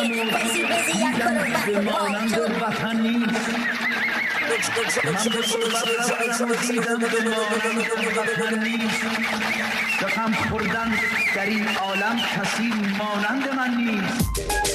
به مانند وطن نیست. من به قربت دیدم به مانند وطن نیست. به غم خوردن در این عالم کسی مانند من نیست.